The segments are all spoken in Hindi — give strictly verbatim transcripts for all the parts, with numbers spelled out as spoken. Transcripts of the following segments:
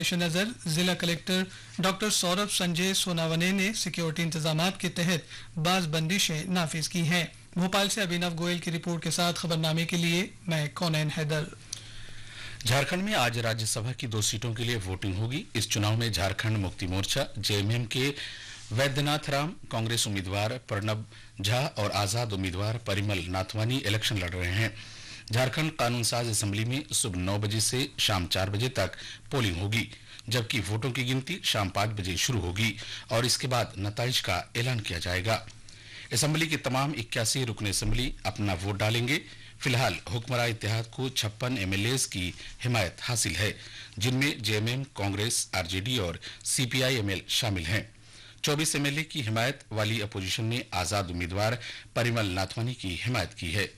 पेश नजर जिला कलेक्टर डॉक्टर सौरभ संजय सोनावने ने सिक्योरिटी इंतजामात के तहत बाज बंदिशें नाफिज की हैं। भोपाल से अभिनव गोयल की रिपोर्ट के साथ खबरनामे के लिए मैं कौनैन हैदर। झारखंड में आज राज्यसभा की दो सीटों के लिए वोटिंग होगी। इस चुनाव में झारखंड मुक्ति मोर्चा जेएमएम के वैद्यनाथ राम, कांग्रेस उम्मीदवार प्रणब झा और आजाद उम्मीदवार परिमल नाथवानी इलेक्शन लड़ रहे हैं। झारखंड कानून साज असेंबली में सुबह नौ बजे से शाम चार बजे तक पोलिंग होगी, जबकि वोटों की गिनती शाम पाँच बजे शुरू होगी और इसके बाद नताइज का ऐलान किया जाएगा। असेंबली के तमाम इक्यासी रुकन असेंबली अपना वोट डालेंगे। फिलहाल हुक्मरान इत्तेहाद को छप्पन एमएलए की हिमायत हासिल है, जिनमें जेएमएम, कांग्रेस, आरजेडी और सीपीआई-एमएल शामिल हैं। चौबीस एमएलए की हिमायत वाली अपोजिशन ने आजाद उम्मीदवार परिमल नाथवानी की हिमायत की है।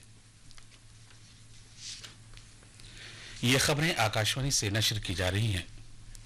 ये खबरें आकाशवाणी से नशर की जा रही हैं।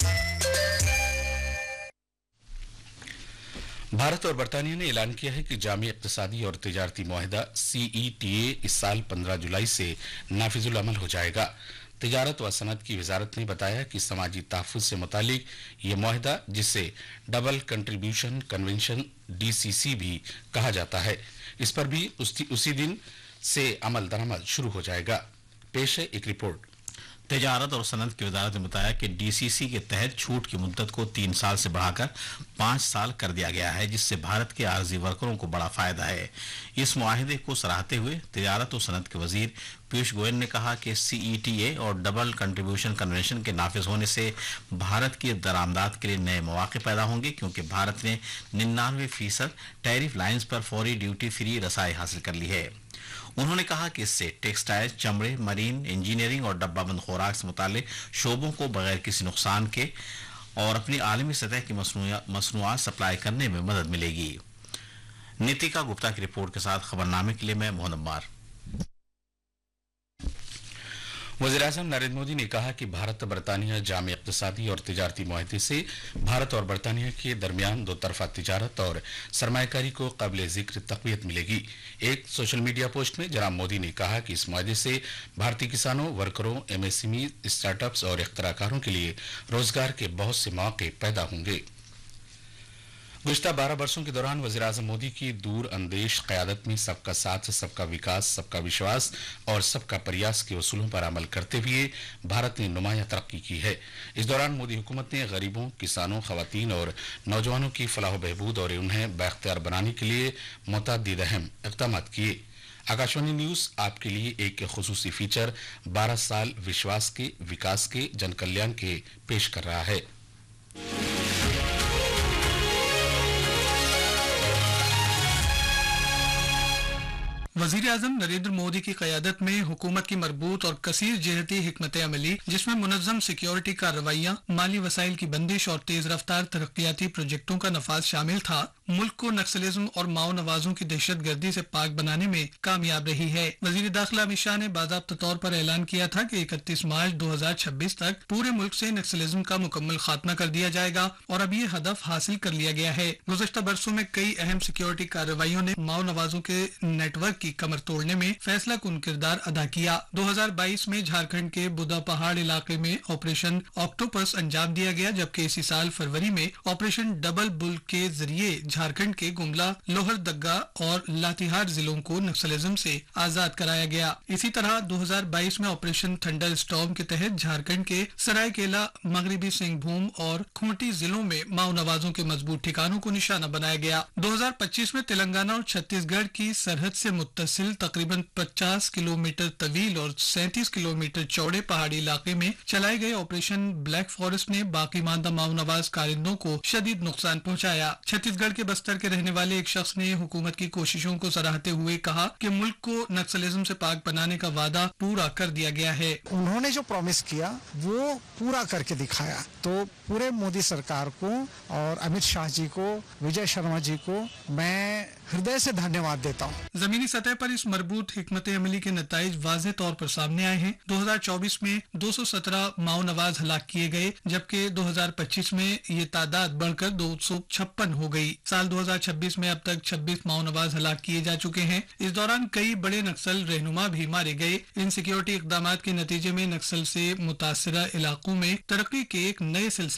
भारत और बरतानिया ने ऐलान किया है कि जामी इक्तिसादी और तिजारती मुआहिदा सीईटीए इस साल पंद्रह जुलाई से नाफिजुल अमल हो जाएगा। तिजारत व सनत की वजारत ने बताया कि समाजी तहफ़्फ़ुज़ से मुतालिक ये मुआहिदा, जिसे डबल कंट्रीब्यूशन कन्वेंशन डीसीसी भी कहा जाता है, इस पर भी उसी दिन से अमल दरामद शुरू हो जाएगा। पेश है एक रिपोर्ट। तिजारत और सनत की वजारत ने बताया कि डीसीसी के तहत छूट की मुद्दत को तीन साल से बढ़ाकर पाँच साल कर दिया गया है, जिससे भारत के आरजी वर्करों को बड़ा फायदा है। इस मुआहिदे को सराहते हुए तिजारत और सनत के वजीर पीयूष गोयल ने कहा कि सीईटीए और डबल कंट्रीब्यूशन कन्वेंशन के नाफिज होने से भारत की दरामदात के लिए नए मौके पैदा होंगे, क्योंकि भारत ने निन्यानवे फीसद टैरिफ लाइन्स पर फौरी ड्यूटी फ्री रसाई हासिल कर ली है। उन्होंने कहा कि इससे टेक्सटाइल, चमड़े, मरीन, इंजीनियरिंग और डब्बाबंद खुराक से मुताल्लिक शोबों को बगैर किसी नुकसान के और अपनी आलमी सतह की मसनूआत सप्लाई करने में मदद मिलेगी। नीतिका गुप्ता की रिपोर्ट के साथ खबरनामे के लिए मैं मोहन अब्बार। वज़ीर-ए-आज़म नरेंद्र मोदी ने कहा कि भारत बरतानिया जामी इक़्तिसादी और तिजारती मुआहिदे से भारत और बरतानिया के दरमियान दो तरफा तिजारत और सरमायाकारी को काबिल ज़िक्र तक़वियत मिलेगी। एक सोशल मीडिया पोस्ट में जनाब मोदी ने कहा कि इस मुआहिदे से भारतीय किसानों, वर्करों, एमएसएमई, स्टार्टअप्स और इख्तराकारों के लिए रोजगार के बहुत से मौके पैदा होंगे। गुज़िश्ता बारह वर्षों के दौरान वज़ीर-ए-आज़म मोदी की दूर अंदेश क़यादत में सबका साथ, सबका विकास, सबका विश्वास और सबका प्रयास के उसूलों पर अमल करते हुए भारत ने नुमायां तरक्की की है। इस दौरान मोदी हुकूमत ने गरीबों, किसानों, ख़वातीन और नौजवानों की फलाह बहबूद और उन्हें बाइख्तियार बनाने के लिए मुतअद्दिद अहम इक़दाम किए। आकाशवाणी न्यूज़ आपके लिए एक खुसूसी फीचर बारह साल विश्वास के, विकास के, जन कल्याण के पेश कर रहा है। वजीर आजम नरेंद्र मोदी की क़यादत में हुकूमत की मरबूत और कसीर जहती हिकमत अमली, जिसमें मुनज़्ज़म सिक्योरिटी कार्रवाइयाँ, माली वसाइल की बंदिश और तेज रफ्तार तरक्याती प्रोजेक्टों का नफाज शामिल था, मुल्क को नक्सलिज्म और माओ नवाजों की दहशत गर्दी से पाक बनाने में कामयाब रही है। वजीर दाखिला अमित शाह ने बाज़ाब्ता तौर पर ऐलान किया था कि इकतीस मार्च दो हजार छब्बीस तक पूरे मुल्क से नक्सलिज्म का मुकम्मल खात्मा कर दिया जाएगा और अब ये हदफ हासिल कर लिया गया है। गुज़श्ता बरसों में कई अहम सिक्योरिटी कार्रवाइयों ने माओ नवाजों के नेटवर्क की कमर तोड़ने में फैसला कुन किरदार अदा किया। दो हजार बाईस में झारखंड के बुदा पहाड़ इलाके में ऑपरेशन ऑक्टोपस अंजाम दिया गया, जबकि इसी साल फरवरी में ऑपरेशन डबल बुल के जरिए झारखंड के गुमला, लोहरदगा और लातेहार जिलों को नक्सलिज्म से आजाद कराया गया। इसी तरह दो हजार बाईस में ऑपरेशन थंडर स्टॉर्म के तहत झारखंड के सरायकेला, मगरबी सिंहभूम और खूंटी जिलों में माओ नवाजों के मजबूत ठिकानों को निशाना बनाया गया। दो हजार पच्चीस में तेलंगाना और छत्तीसगढ़ की सरहद से मुत्तसिल तकरीबन पचास किलोमीटर तवील और सैंतीस किलोमीटर चौड़े पहाड़ी इलाके में चलाए गए ऑपरेशन ब्लैक फॉरेस्ट ने बाकी मानदा माओ नवाज कारिंदों को शदीद नुकसान पहुंचाया। छत्तीसगढ़ के बस्तर के रहने वाले एक शख्स ने हुकूमत की कोशिशों को सराहते हुए कहा कि मुल्क को नक्सलिज्म से पाक बनाने का वादा पूरा कर दिया गया है। उन्होंने जो प्रॉमिस किया वो पूरा करके दिखाया। तो पूरे मोदी सरकार को और अमित शाह जी को, विजय शर्मा जी को मैं हृदय से धन्यवाद देता हूँ। जमीनी सतह पर इस मरबूत हिकमत अमली के नताइज वाज़ेह तौर पर सामने आए हैं। दो हजार चौबीस में दो सौ सत्रह माओ नवाज हलाक किए गए, जबकि दो हजार पच्चीस में ये तादाद बढ़कर दो सौ छप्पन हो गई। साल दो हज़ार छब्बीस में अब तक छब्बीस माओ नवाज हलाक किए जा चुके हैं। इस दौरान कई बड़े नक्सल रहनुमा भी मारे गए। इन सिक्योरिटी इकदाम के नतीजे में नक्सल से मुतासरा इलाकों में तरक्की के एक नए सिलसिले